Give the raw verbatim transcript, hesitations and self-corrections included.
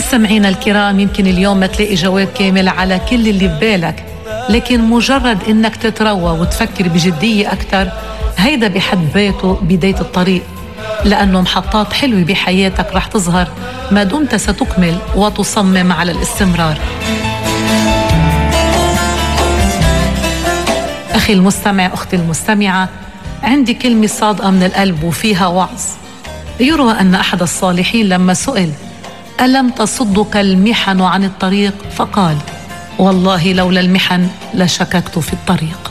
مستمعينا الكرام، يمكن اليوم ما تلاقي جواب كامل على كل اللي ببالك، لكن مجرد إنك تتروى وتفكر بجدية أكتر، هيدا بحد ذاته بداية الطريق، لأنه محطات حلوة بحياتك رح تظهر ما دمت ستكمل وتصمم على الاستمرار. أخي المستمع، أختي المستمعة، عندي كلمة صادقة من القلب وفيها وعظ. يروى أن أحد الصالحين لما سئل: ألم تصدك المحن عن الطريق؟ فقال: والله لولا المحن لشككت في الطريق.